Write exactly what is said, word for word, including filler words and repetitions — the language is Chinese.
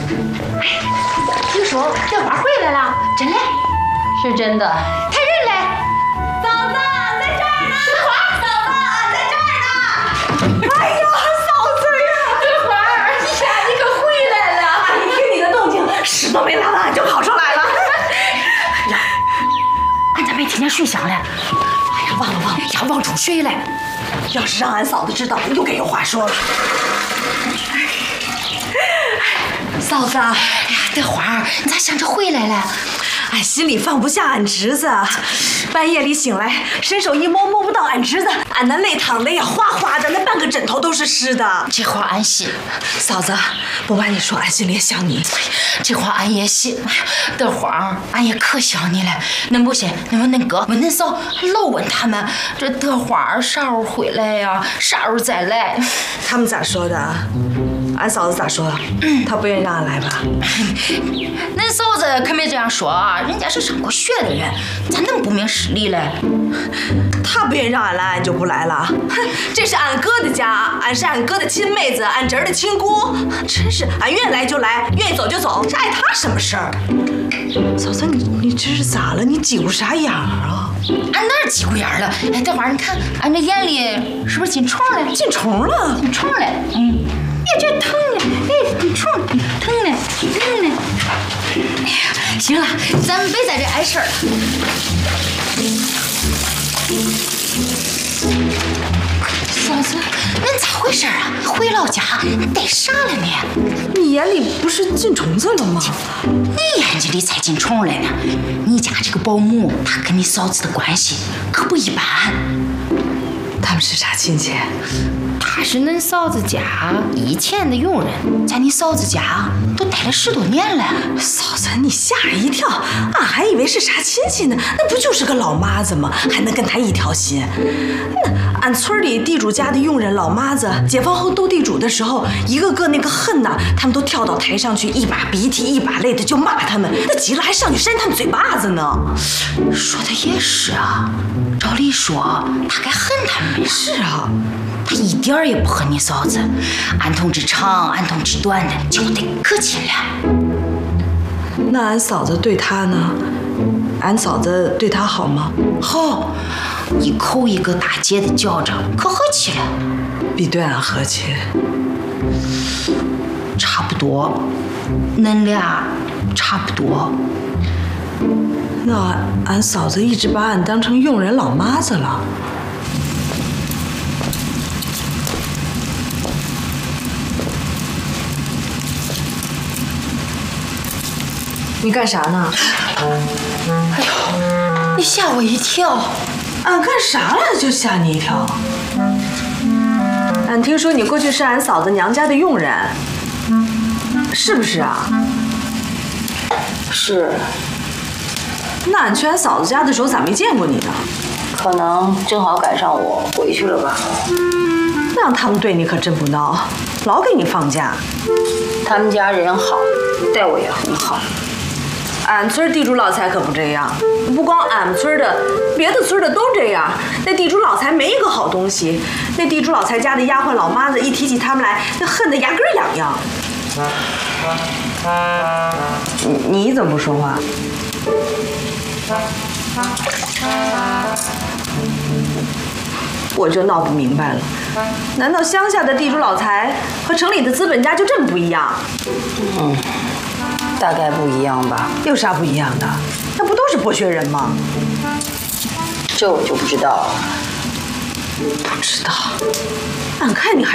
听说这花回来了，真的？ 是真的。 他人嘞？嫂子在这儿呢。花，嫂子在这儿呢。哎呀，嫂子呀，花儿，呀，你可回来了！ 一听你的动静，屎都没拉完就跑出来了。 呀，俺咋没听见水响嘞？哎呀，忘了忘了，呀，忘冲水了。 要是让俺嫂子知道，又该有话说了。嫂子，哎呀， 这花儿，你咋想着回来了？ 俺心里放不下俺侄子，半夜里醒来，伸手一摸摸不到俺侄子，俺那泪淌的呀哗哗的，那半个枕头都是湿的。 这话俺信。 嫂子，不瞒你说，俺心里也想你。 这话俺也信。德花，俺也可想你了。恁不信，恁问恁哥，问恁嫂，老问他们这德花啥时候回来呀？啥时候再来？ 他们咋说的？俺嫂子咋说？她不愿意让俺来吧？ 恁嫂子可没这样说啊，人家是上过学的人，咋能不明事理嘞？ 她不愿意让俺来，俺就不来了。哼，这是俺哥的家，俺是俺哥的亲妹子，俺侄儿的亲姑，真是俺愿意来就来，愿意走就走，这碍他什么事儿？嫂子，你你这是咋了？你挤咕啥眼儿啊？ 俺哪儿挤咕眼儿了？哎，德花，你看俺这眼里是不是进虫了？ 进虫了？ 进虫了？嗯。哎，这疼了，哎，进虫，疼了，疼了。哎呀，行了，咱们别在这碍事儿了。嫂子，恁咋回事啊？回老家带啥了你？ 你眼里不是进虫子了吗？ 你眼睛里才进虫了呢。你家这个保姆，她跟你嫂子的关系可不一般。 他们是啥亲戚？ 他是恁嫂子家以前的佣人，在你嫂子家都待了十多年了。 嫂子，你吓一跳，俺还以为是啥亲戚呢，那不就是个老妈子吗？还能跟他一条心？那俺村里地主家的佣人老妈子，解放后斗地主的时候，一个个那个恨呐，他们都跳到台上去，一把鼻涕一把泪的就骂他们，那急了还上去扇他们嘴巴子呢。 说的也是啊，照理说他该恨他们呀。 是啊。 他一点儿也不恨你嫂子，俺同志长，俺同志短的，就得可亲了。 那俺嫂子对他呢？俺嫂子对他好吗？ 好，一口一个大姐的叫着，可和气了。 比对俺和气？ 差不多，恁俩差不多。 那俺嫂子一直把俺当成佣人老妈子了。你干啥呢？哎呦，你吓我一跳！ 俺干啥了就吓你一跳？俺听说你过去是俺嫂子娘家的佣人，是不是啊？ 是。 那俺去俺嫂子家的时候咋没见过你呢？ 可能正好赶上我回去了吧。 那样他们对你可真不孬，老给你放假。 他们家人好，待我也很好。 俺村地主老财可不这样，不光俺们村的，别的村的都这样。那地主老财没一个好东西，那地主老财家的丫鬟老妈子一提起他们来，那恨得牙根痒痒。你你怎么不说话？我就闹不明白了，难道乡下的地主老财和城里的资本家就这么不一样？ 嗯。大概不一样吧。 有啥不一样的？那不都是剥削人吗？ 这我就不知道了。 不知道，俺看你还。